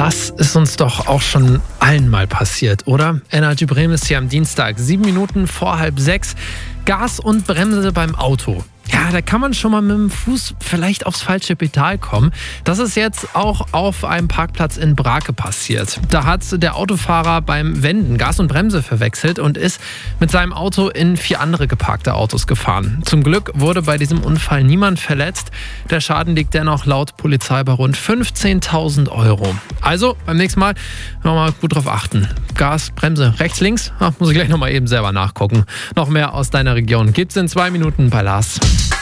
Das ist uns doch auch schon allen mal passiert, oder? Energy Bremen ist hier am Dienstag, 7 Minuten vor 5:30. Gas und Bremse beim Auto. Ja, da kann man schon mal mit dem Fuß vielleicht aufs falsche Pedal kommen. Das ist jetzt auch auf einem Parkplatz in Brake passiert. Da hat der Autofahrer beim Wenden Gas und Bremse verwechselt und ist mit seinem Auto in 4 andere geparkte Autos gefahren. Zum Glück wurde bei diesem Unfall niemand verletzt. Der Schaden liegt dennoch laut Polizei bei rund 15.000 €. Also beim nächsten Mal nochmal gut drauf achten. Gas, Bremse, rechts, links? Muss ich gleich nochmal eben selber nachgucken. Noch mehr aus deiner Region gibt's in 2 Minuten bei Lars.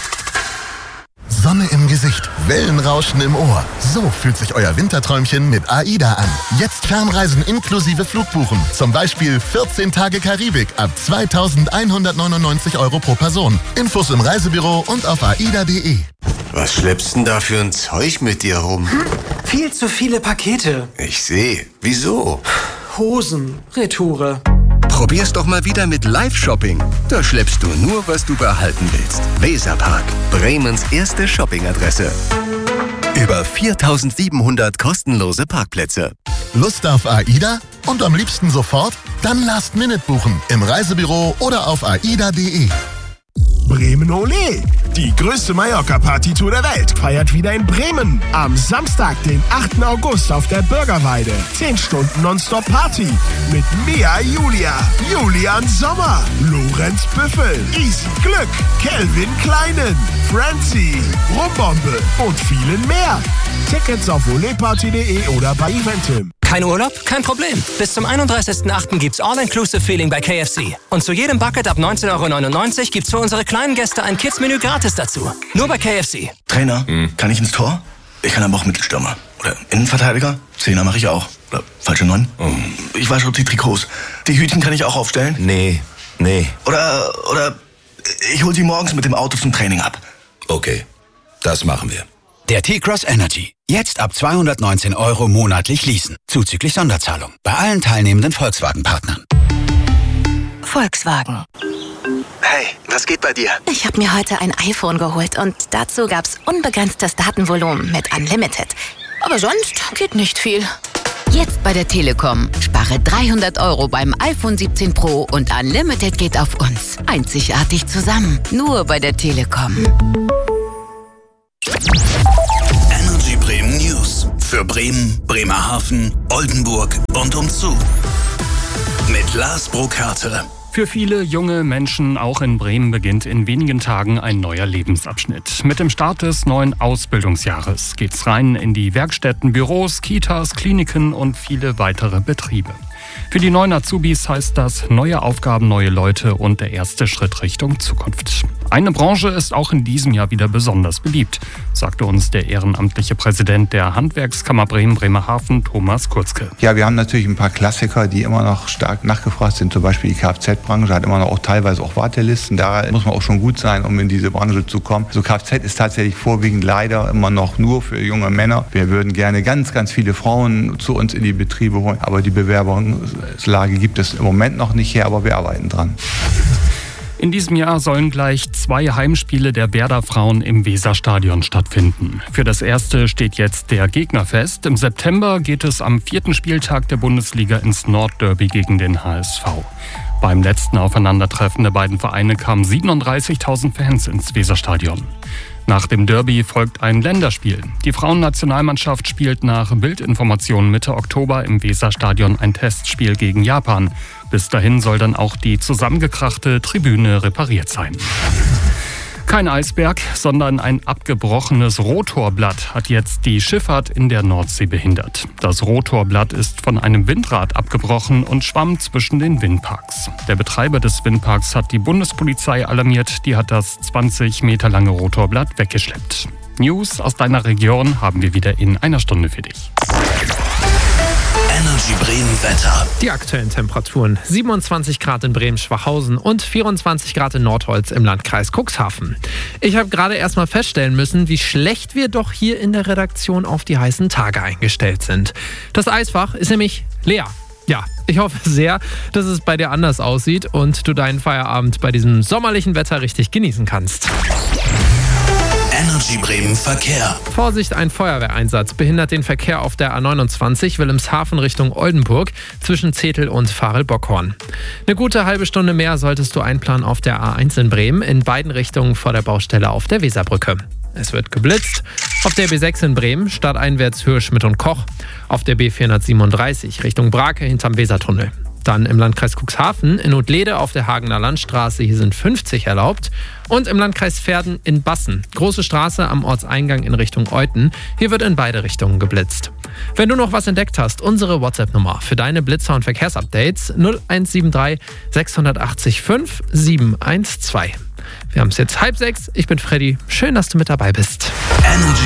Sonne im Gesicht, Wellenrauschen im Ohr. So fühlt sich euer Winterträumchen mit AIDA an. Jetzt Fernreisen inklusive Flugbuchen. Zum Beispiel 14 Tage Karibik ab 2.199 € pro Person. Infos im Reisebüro und auf aida.de. Was schleppst denn da für ein Zeug mit dir rum? Viel zu viele Pakete. Ich sehe. Wieso? Hosen, Retoure. Probier's doch mal wieder mit Live-Shopping. Da schleppst du nur, was du behalten willst. Weserpark, Bremens erste Shoppingadresse. Über 4.700 kostenlose Parkplätze. Lust auf AIDA? Und am liebsten sofort? Dann Last Minute buchen. Im Reisebüro oder auf aida.de. Bremen Ole! Die größte Mallorca-Party-Tour der Welt feiert wieder in Bremen. Am Samstag, den 8. August auf der Bürgerweide. 10 Stunden Nonstop-Party mit Mia Julia, Julian Sommer, Lorenz Büffel, Easy Glück, Kelvin Kleinen, Francie, Rumbombe und vielen mehr. Tickets auf oleparty.de oder bei Eventim. Kein Urlaub? Kein Problem. Bis zum 31.08. gibt's All-Inclusive-Feeling bei KFC. Und zu jedem Bucket ab 19,99 € gibt's für unsere kleinen Gäste ein Kids-Menü gratis dazu. Nur bei KFC. Trainer, kann ich ins Tor? Ich kann aber auch Mittelstürmer. Oder Innenverteidiger? Zehner mache ich auch. Oder falsche 9? Ich weiß schon die Trikots. Die Hütchen kann ich auch aufstellen? Nee. Oder ich hol sie morgens mit dem Auto zum Training ab. Okay, das machen wir. Der T-Cross Energy. Jetzt ab 219 € monatlich leasen. Zuzüglich Sonderzahlung. Bei allen teilnehmenden Volkswagen-Partnern. Volkswagen. Hey, was geht bei dir? Ich habe mir heute ein iPhone geholt und dazu gab's unbegrenztes Datenvolumen mit Unlimited. Aber sonst geht nicht viel. Jetzt bei der Telekom. Spare 300 € beim iPhone 17 Pro und Unlimited geht auf uns. Einzigartig zusammen. Nur bei der Telekom. Energy Bremen News. Für Bremen, Bremerhaven, Oldenburg und umzu. Mit Lars Burkhardt. Für viele junge Menschen, auch in Bremen, beginnt in wenigen Tagen ein neuer Lebensabschnitt. Mit dem Start des neuen Ausbildungsjahres geht's rein in die Werkstätten, Büros, Kitas, Kliniken und viele weitere Betriebe. Für die neuen Azubis heißt das neue Aufgaben, neue Leute und der erste Schritt Richtung Zukunft. Eine Branche ist auch in diesem Jahr wieder besonders beliebt, sagte uns der ehrenamtliche Präsident der Handwerkskammer Bremen-Bremerhaven, Thomas Kurzke. Ja, wir haben natürlich ein paar Klassiker, die immer noch stark nachgefragt sind. Zum Beispiel die Kfz-Branche hat immer noch auch teilweise auch Wartelisten. Da muss man auch schon gut sein, um in diese Branche zu kommen. So Kfz ist tatsächlich vorwiegend leider immer noch nur für junge Männer. Wir würden gerne ganz, ganz viele Frauen zu uns in die Betriebe holen, aber die Bewerbungslage gibt es im Moment noch nicht her, aber wir arbeiten dran. In diesem Jahr sollen gleich 2 Heimspiele der Werder Frauen im Weserstadion stattfinden. Für das erste steht jetzt der Gegner fest. Im September geht es am 4. Spieltag der Bundesliga ins Nordderby gegen den HSV. Beim letzten Aufeinandertreffen der beiden Vereine kamen 37.000 Fans ins Weserstadion. Nach dem Derby folgt ein Länderspiel. Die Frauennationalmannschaft spielt nach Bildinformationen Mitte Oktober im Weserstadion ein Testspiel gegen Japan. Bis dahin soll dann auch die zusammengekrachte Tribüne repariert sein. Kein Eisberg, sondern ein abgebrochenes Rotorblatt hat jetzt die Schifffahrt in der Nordsee behindert. Das Rotorblatt ist von einem Windrad abgebrochen und schwamm zwischen den Windparks. Der Betreiber des Windparks hat die Bundespolizei alarmiert, die hat das 20 Meter lange Rotorblatt weggeschleppt. News aus deiner Region haben wir wieder in einer Stunde für dich. Energy Bremen Wetter. Die aktuellen Temperaturen: 27 Grad in Bremen-Schwachhausen und 24 Grad in Nordholz im Landkreis Cuxhaven. Ich habe gerade erstmal feststellen müssen, wie schlecht wir doch hier in der Redaktion auf die heißen Tage eingestellt sind. Das Eisfach ist nämlich leer. Ja, ich hoffe sehr, dass es bei dir anders aussieht und du deinen Feierabend bei diesem sommerlichen Wetter richtig genießen kannst. Energy Bremen Verkehr. Vorsicht, ein Feuerwehreinsatz behindert den Verkehr auf der A29 Wilhelmshaven Richtung Oldenburg zwischen Zetel und Varel-Bockhorn. Eine gute halbe Stunde mehr solltest du einplanen auf der A1 in Bremen in beiden Richtungen vor der Baustelle auf der Weserbrücke. Es wird geblitzt. Auf der B6 in Bremen, stadteinwärts Höhe Schmidt und Koch. Auf der B437 Richtung Brake hinterm Wesertunnel. Dann im Landkreis Cuxhaven in Notlede auf der Hagener Landstraße, hier sind 50 erlaubt. Und im Landkreis Verden in Bassen, große Straße am Ortseingang in Richtung Euthen, hier wird in beide Richtungen geblitzt. Wenn du noch was entdeckt hast, unsere WhatsApp-Nummer für deine Blitzer- und Verkehrsupdates 0173 680 5 712. Wir haben es jetzt 5:30, ich bin Freddy, schön, dass du mit dabei bist. Energy